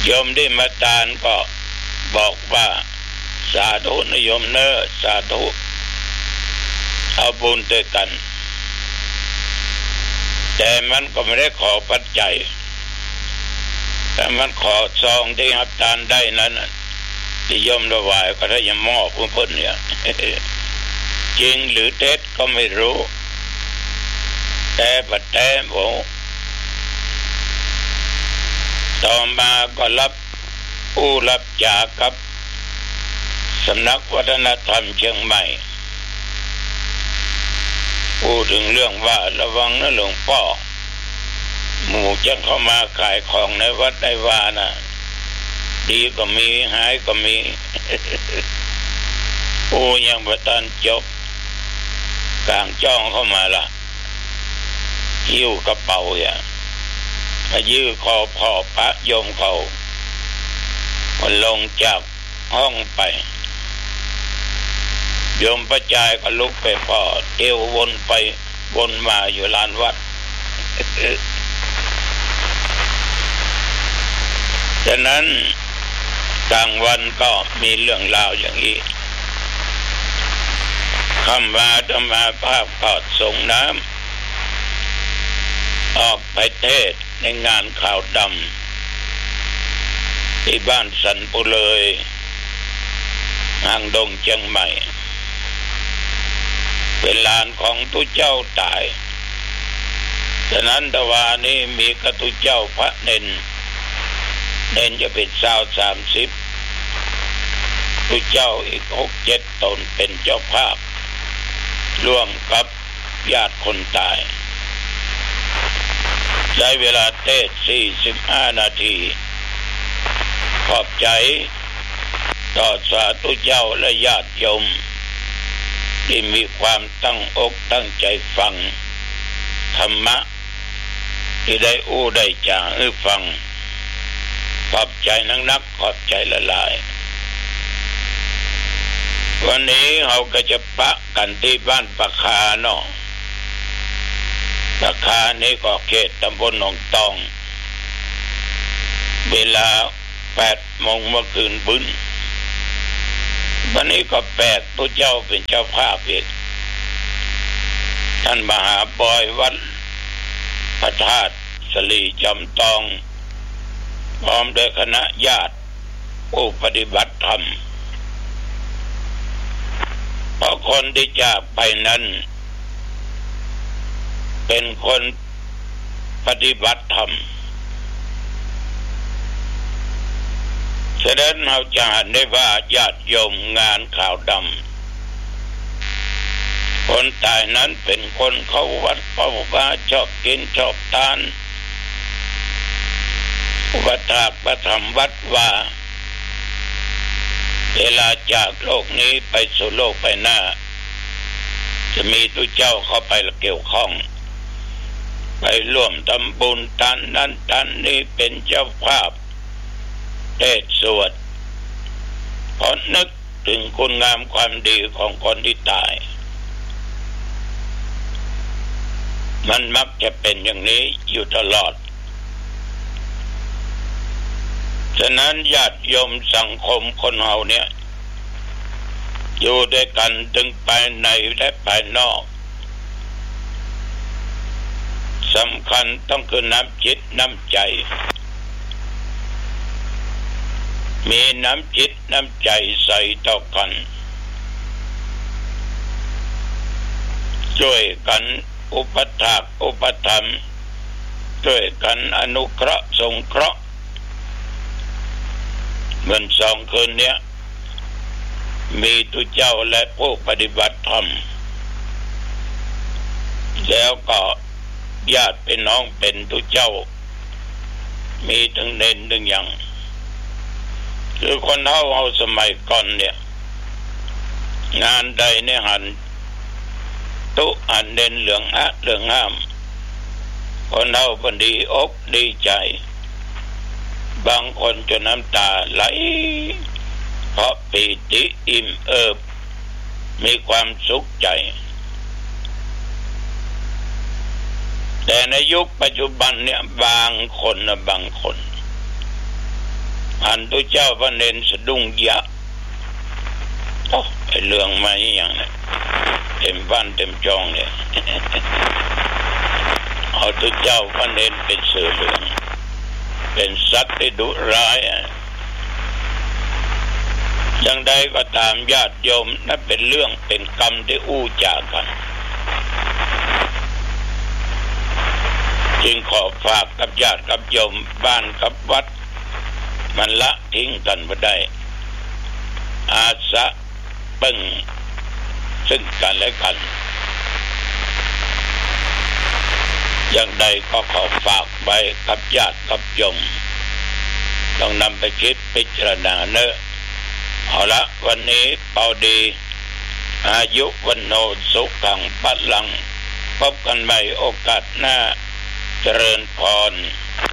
โยมที่มาทานก็บอกว่าสาธุนิยมเนอสาธุเอาบุญด้วยกันแต่มันก็ไม่ได้ขอปัจจัยแต่มันขอซองที่รับทานได้นั้นที่โยมถวายก็ได้ยมอบเพิ่นเนี่ย จริงหรือเท็จก็ไม่รู้แต่ปัจจัยโอ้ต่อมาก็รับจากกับสำนักวัฒนธรรมเชียงใหม่พูดถึงเรื่องว่าระวังนะหลวงพ่อหมู่จะเข้ามาขายของในวัดในวานะดีก็มีหายก็มี ผู้ยังประทานจบกลางจ้องเข้ามาละหิ้วกระเป๋าอย่างยื้อคอพ่อพระโยมเขาลงจากห้องไปโยมประจายก็ลุกไปพ่อเที่ยววนไปวนมาอยู่ลานวัด ฉะนั้นกลางวันก็มีเรื่องราวอย่างนี้คำว่าธรรมาภาพขอดส่งน้ำออกไปเทศในงานข่าวดำที่บ้านสันปุเลยหางดงเชียงใหม่เป็นลานของตุเจ้าตายฉะนั้นตะวานี้มีกตุเจ้าพระเน้นจะเป็น30ตุเจ้าอีก6-7 ตนเป็นเจ้าภาพร่วมกับญาติคนตายใช้เวลาเทศ45 นาทีขอบใจต่อสาธุเจ้าและญาติโยมที่มีความตั้งอกตั้งใจฟังธรรมะที่ได้ได้จาให้ฟังขอบใจนักขอบใจละลายวันนี้เราก็จะปะกันที่บ้านปะคาเนาะปะคานี่ก็เขตตำบลหนองตองเวลา 8 โมงเมื่อคืนบึ้นวันนี้ก็แปลกพระเจ้าเป็นเจ้าภาพอีกท่านมหาบอยวัดพระธาตุสลีจำตองพร้อมด้วยคณะญาติผู้ปฏิบัติธรรมเพราะคนที่จากไปนั้นเป็นคนปฏิบัติธรรมฉะนั้นเราจะเห็นได้ว่าญาติโยมงานข่าวดำคนตายนั้นเป็นคนเข้าวัดเพราะว่าชอบกินชอบทานอุปถากประธรรมวัดว่าเวลาจากโลกนี้ไปสู่โลกไปหน้าจะมีตุเจ้าเข้าไปเกี่ยวข้องไปร่วมทำบุญท่านนั้นท่านนี้เป็นเจ้าภาพเทศสวดพอนึกถึงคุณงามความดีของคนที่ตายมันมักจะเป็นอย่างนี้อยู่ตลอดฉะนั้นญาติโยมสังคมคนเฮาเนี่ยอยู่ด้วยกันทั้งภายในและภายนอกสำคัญต้องคือน้ำจิตน้ำใจมีน้ำจิตน้ำใจใส่ต่อกันช่วยกันอุปถากอุปถัมภ์ช่วยกันอนุเคราะห์สงเคราะห์เหมือน2 คืนเนี้ยมีตุเจ้าและผู้ปฏิบัติธรรมแล้วก็ญาติพี่น้องเป็นตุเจ้ามีทั้งเน้นทั้งยังคือคนเอาสมัยก่อนเนี่ยงานใดเนี่ยหันตุอันเด่นเหลืองเรื่องห้ามคนเอาพอดีอกดีใจบางคนจนน้ำตาไหลเพราะปีติอิ่มเอิบมีความสุขใจแต่ในยุคปัจจุบันเนี่ยบางคนอันตุเจ้าพระเนนสะดุ้งยะไอ้เรื่องมาอย่างนี้เต็มบ้านเต็มจองเนี่ย เอาตุเจ้าพระเนนเป็นเสือเหลืองเป็นสัตว์ที่ดุร้ายอย่างใดก็ตามญาติโยมนั่นเป็นเรื่องเป็นกรรมที่อู้จากันจึงขอฝากกับญาติกับโยมบ้านกับวัดมันละทิ้งกันไม่ได้อาสะเบิ่งซึ่งกันและกันอย่างใดก็ขอฝากไว้กับญาติกับโยมต้องนำไปคิดพิจารณาเนอะเอาละวันนี้เป่าดีอายุวันโนสุขังพลังพบกันใหม่โอกาสหน้าเจริญพร